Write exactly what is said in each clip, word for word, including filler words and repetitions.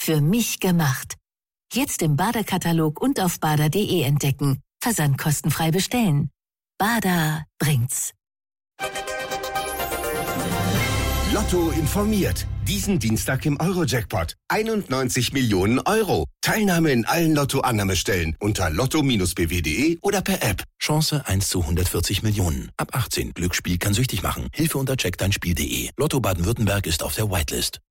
für mich gemacht. Jetzt im Bader-Katalog und auf bader punkt de entdecken. Versand kostenfrei bestellen. Bader bringt's. Lotto informiert. Diesen Dienstag im Euro-Jackpot. einundneunzig Millionen Euro. Teilnahme in allen Lotto-Annahmestellen unter lotto Bindestrich b w punkt de oder per App. Chance eins zu hundertvierzig Millionen. Ab achtzehn. Glücksspiel kann süchtig machen. Hilfe unter check dein spiel punkt de. Lotto Baden-Württemberg ist auf der Whitelist.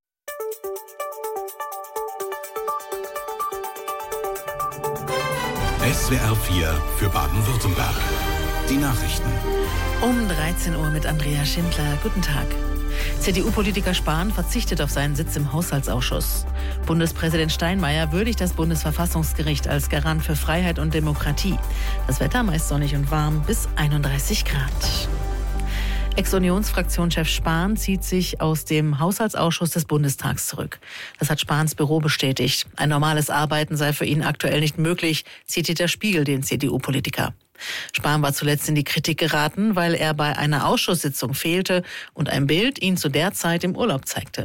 S W R vier für Baden-Württemberg. Die Nachrichten. Um dreizehn Uhr mit Andrea Schindler. Guten Tag. C D U-Politiker Spahn verzichtet auf seinen Sitz im Haushaltsausschuss. Bundespräsident Steinmeier würdigt das Bundesverfassungsgericht als Garant für Freiheit und Demokratie. Das Wetter meist sonnig und warm bis einunddreißig Grad. Ex-Unionsfraktionschef Spahn zieht sich aus dem Haushaltsausschuss des Bundestags zurück. Das hat Spahns Büro bestätigt. Ein normales Arbeiten sei für ihn aktuell nicht möglich, zitiert der Spiegel den C D U-Politiker. Spahn war zuletzt in die Kritik geraten, weil er bei einer Ausschusssitzung fehlte und ein Bild ihn zu der Zeit im Urlaub zeigte.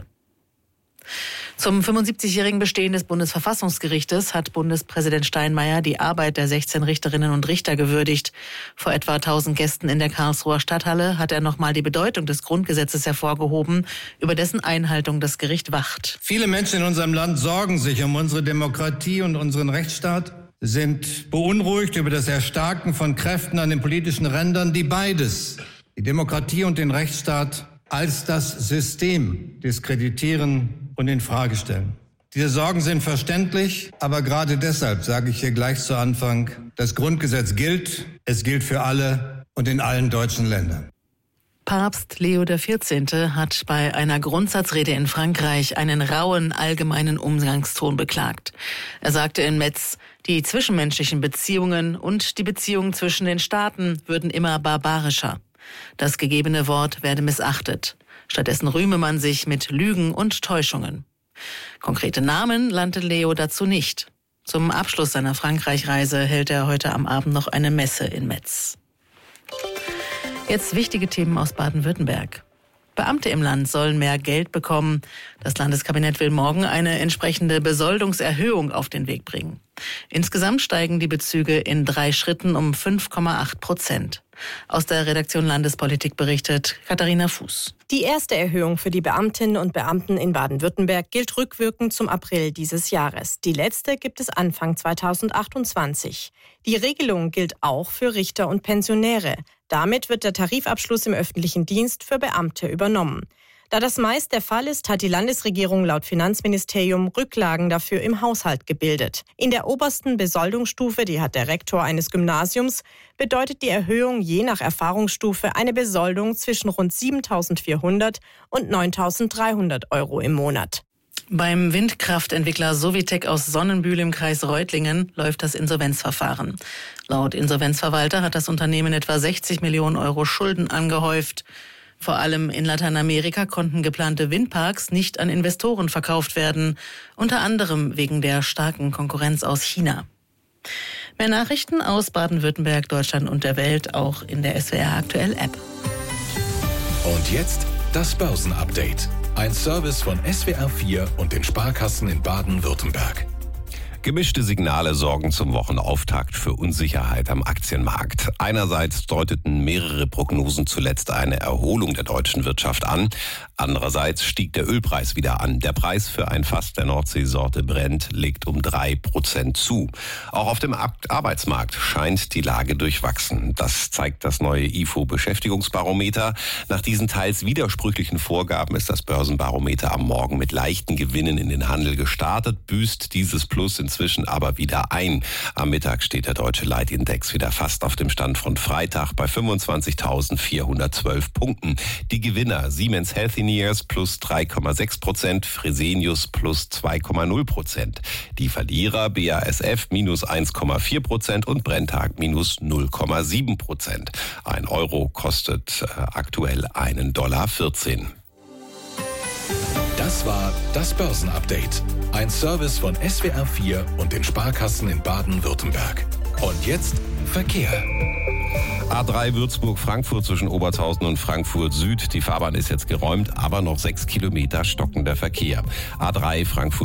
Zum fünfundsiebzigjährigen Bestehen des Bundesverfassungsgerichtes hat Bundespräsident Steinmeier die Arbeit der sechzehn Richterinnen und Richter gewürdigt. Vor etwa tausend Gästen in der Karlsruher Stadthalle hat er nochmal die Bedeutung des Grundgesetzes hervorgehoben, über dessen Einhaltung das Gericht wacht. Viele Menschen in unserem Land sorgen sich um unsere Demokratie und unseren Rechtsstaat, sind beunruhigt über das Erstarken von Kräften an den politischen Rändern, die beides, die Demokratie und den Rechtsstaat, als das System diskreditieren und in Frage stellen. Diese Sorgen sind verständlich, aber gerade deshalb sage ich hier gleich zu Anfang, das Grundgesetz gilt, es gilt für alle und in allen deutschen Ländern. Papst Leo der vierzehnte hat bei einer Grundsatzrede in Frankreich einen rauen, allgemeinen Umgangston beklagt. Er sagte in Metz, die zwischenmenschlichen Beziehungen und die Beziehungen zwischen den Staaten würden immer barbarischer. Das gegebene Wort werde missachtet. Stattdessen rühme man sich mit Lügen und Täuschungen. Konkrete Namen nannte Leo dazu nicht. Zum Abschluss seiner Frankreich-Reise hält er heute am Abend noch eine Messe in Metz. Jetzt wichtige Themen aus Baden-Württemberg. Beamte im Land sollen mehr Geld bekommen. Das Landeskabinett will morgen eine entsprechende Besoldungserhöhung auf den Weg bringen. Insgesamt steigen die Bezüge in drei Schritten um fünf Komma acht Prozent. Aus der Redaktion Landespolitik berichtet Katharina Fuß. Die erste Erhöhung für die Beamtinnen und Beamten in Baden-Württemberg gilt rückwirkend zum April dieses Jahres. Die letzte gibt es Anfang zweitausendachtundzwanzig. Die Regelung gilt auch für Richter und Pensionäre. Damit wird der Tarifabschluss im öffentlichen Dienst für Beamte übernommen. Da das meist der Fall ist, hat die Landesregierung laut Finanzministerium Rücklagen dafür im Haushalt gebildet. In der obersten Besoldungsstufe, die hat der Rektor eines Gymnasiums, bedeutet die Erhöhung je nach Erfahrungsstufe eine Besoldung zwischen rund siebentausendvierhundert und neuntausenddreihundert Euro im Monat. Beim Windkraftentwickler Sovitec aus Sonnenbühl im Kreis Reutlingen läuft das Insolvenzverfahren. Laut Insolvenzverwalter hat das Unternehmen etwa sechzig Millionen Euro Schulden angehäuft. Vor allem in Lateinamerika konnten geplante Windparks nicht an Investoren verkauft werden, unter anderem wegen der starken Konkurrenz aus China. Mehr Nachrichten aus Baden-Württemberg, Deutschland und der Welt auch in der S W R Aktuell App. Und jetzt das Börsenupdate. Ein Service von S W R vier und den Sparkassen in Baden-Württemberg. Gemischte Signale sorgen zum Wochenauftakt für Unsicherheit am Aktienmarkt. Einerseits deuteten mehrere Prognosen zuletzt eine Erholung der deutschen Wirtschaft an. Andererseits stieg der Ölpreis wieder an. Der Preis für ein Fass der Nordseesorte Brent legt um drei Prozent zu. Auch auf dem Arbeitsmarkt scheint die Lage durchwachsen. Das zeigt das neue I F O-Beschäftigungsbarometer. Nach diesen teils widersprüchlichen Vorgaben ist das Börsenbarometer am Morgen mit leichten Gewinnen in den Handel gestartet, büßt dieses Plus inzwischen aber wieder ein. Am Mittag steht der deutsche Leitindex wieder fast auf dem Stand von Freitag bei fünfundzwanzigtausendvierhundertzwölf Punkten. Die Gewinner Siemens Healthineers plus drei Komma sechs Prozent, Fresenius plus zwei Komma null Prozent. Die Verlierer B A S F minus eins Komma vier Prozent und Brenntag minus null Komma sieben Prozent. Ein Euro kostet äh, aktuell einen Dollar vierzehn. Das war das Börsenupdate. Ein Service von S W R vier und den Sparkassen in Baden-Württemberg. Und jetzt Verkehr. A drei Würzburg-Frankfurt zwischen Obertshausen und Frankfurt Süd. Die Fahrbahn ist jetzt geräumt, aber noch sechs Kilometer stockender Verkehr. A drei Frankfurt